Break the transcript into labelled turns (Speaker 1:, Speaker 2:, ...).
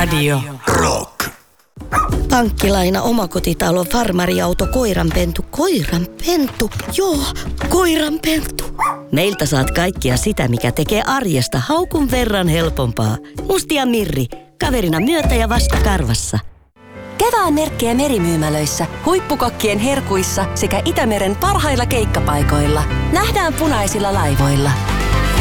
Speaker 1: Radio.
Speaker 2: Rock.
Speaker 3: Pankkilaina, omakotitalo, farmariauto, koiranpentu. Koiranpentu? Joo, koiranpentu. Meiltä saat kaikkia sitä, mikä tekee arjesta haukun verran helpompaa. Musti ja Mirri, kaverina myötä ja vastakarvassa.
Speaker 4: Kevään merkkejä merimyymälöissä, huippukokkien herkuissa sekä Itämeren parhailla keikkapaikoilla. Nähdään punaisilla laivoilla.